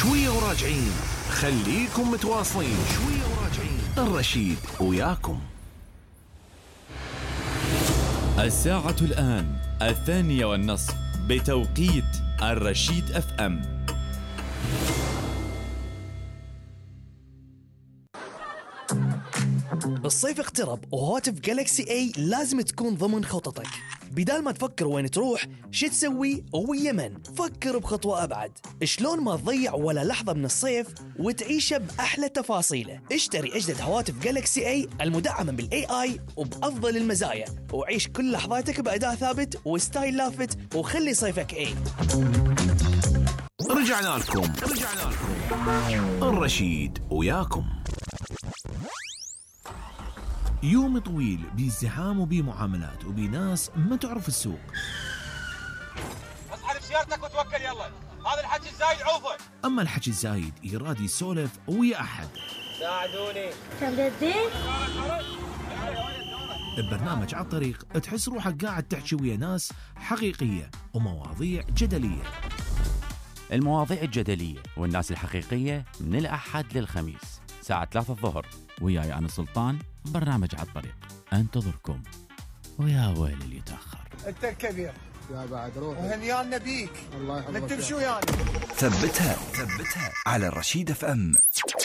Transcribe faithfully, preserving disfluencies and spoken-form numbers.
شوية وراجعين، خليكم متواصلين. شوية وراجعين، الرشيد وياكم. الساعة الآن الثانية والنصف بتوقيت الرشيد اف ام. الصيف اقترب وهواتف جالكسي اي لازم تكون ضمن خططك. بدال ما تفكر وين تروح شو تسوي ويا من، فكر بخطوة أبعد. شلون ما تضيع ولا لحظة من الصيف وتعيشه بأحلى تفاصيله. اشتري أجدد هواتف جالكسي اي المدعمة بالاي اي وبأفضل المزايا، وعيش كل لحظاتك بأداء ثابت وستايل لافت، وخلي صيفك اي. رجعنا لكم رجعنا لكم الرشيد وياكم. يوم طويل بازدحام وبمعاملات وبناس ما تعرف السوق. اصحى سيارتك وتوكل يلا، هذا الحكي الزايد عوفه. اما الحكي الزايد يراد يسولف ويا احد. ساعدوني. تبدين ببرنامج على الطريق تحس روحك قاعد تحكي ويا ناس حقيقية ومواضيع جدلية. المواضيع الجدلية والناس الحقيقية من الأحد للخميس ساعة ثلاثة الظهر، وياي أنا سلطان. برنامج على الطريق انتظركم، ويا ويل اللي يتأخر. انت الكبير يا بعد روح وهنيانا بيك. الله يحفظك. نكتب شو يعني. ثبتها ثبتها على الرشيد اف ام.